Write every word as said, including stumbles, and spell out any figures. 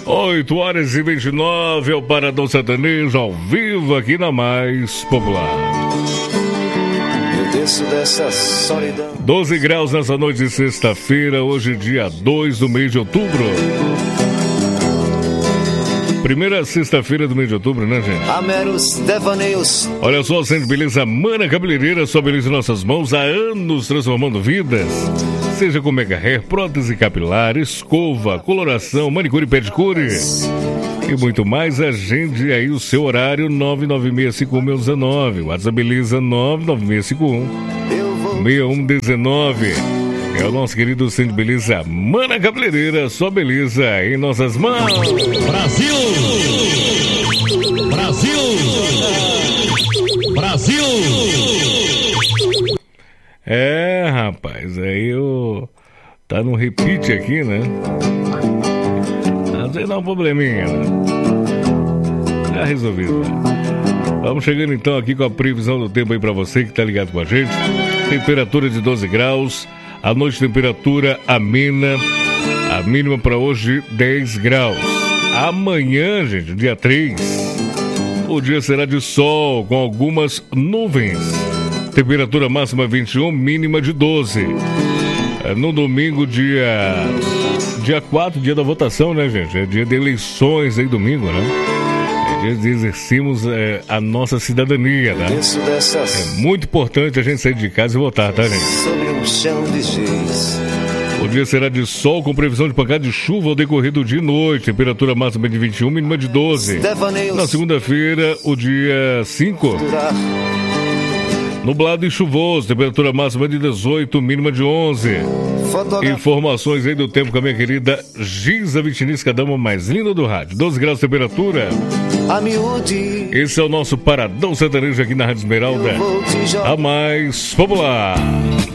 oito horas e vinte e nove, é o Paradão Sertanejo ao vivo aqui na Mais Popular. Eu desço dessa solidão. doze graus nessa noite de sexta-feira, hoje dia dois do mês de outubro. Primeira sexta-feira do mês de outubro, né, gente? Há meros devaneios. Olha só, Centro Beleza Mana Cabeleireira, sua beleza em nossas mãos, há anos transformando vidas. Seja com mega hair, prótese capilar, escova, coloração, manicure e pedicure e muito mais. Agende aí o seu horário nove nove seis cinco um um um nove. WhatsApp Beleza nove nove seis cinco um seis um um nove. É o nosso querido Centro Beleza Mana Cabeleireira, sua beleza em nossas mãos. Brasil! Brasil! Brasil! É, rapaz, aí eu... tá no repeat aqui, né? Às vezes dá um probleminha, né? Já resolvido, né? Vamos chegando então aqui com a previsão do tempo aí pra você que tá ligado com a gente. Temperatura de doze graus. À noite, temperatura amena. A mínima para hoje, dez graus. Amanhã, gente, dia três, o dia será de sol com algumas nuvens. Temperatura máxima vinte e um, mínima de doze. No domingo, dia, dia quatro, dia da votação, né, gente? É dia de eleições aí, domingo, né? É dia de exercirmos é, a nossa cidadania, tá? É muito importante a gente sair de casa e votar, tá, gente? Sobre um chão de giz. O dia será de sol com previsão de pancada de chuva ao decorrer do dia e noite. Temperatura máxima de vinte e um, mínima de doze. Na segunda-feira, o dia cinco. Nublado e chuvoso. Temperatura máxima de dezoito, mínima de onze. Informações aí do tempo com a minha querida Giza Vitinisca, dama mais linda do rádio. doze graus de temperatura. Esse é o nosso Paradão Sertanejo aqui na Rádio Esmeralda, a mais popular.